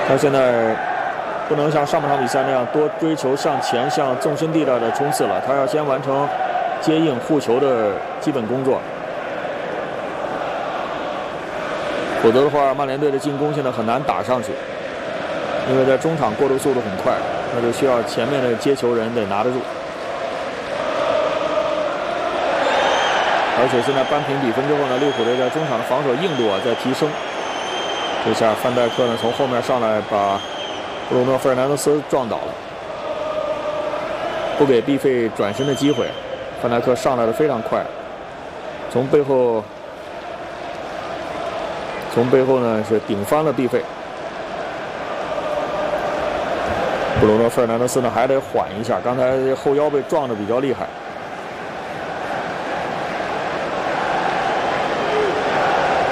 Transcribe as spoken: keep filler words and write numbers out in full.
他现在不能像上半场比赛那样多追求向前、向纵深地带的冲刺了，他要先完成接应、护球的基本工作。否则的话，曼联队的进攻现在很难打上去，因为在中场过渡速度很快，那就需要前面的接球人得拿得住。而且现在扳平比分之后呢，利物浦队在中场的防守硬度啊在提升。这下范戴克呢从后面上来把布鲁诺·费尔南德斯撞倒了，不给毕费转身的机会。范戴克上来的非常快，从背后从背后呢是顶翻了毕费。布鲁诺·费尔南德斯呢还得缓一下，刚才后腰被撞得比较厉害。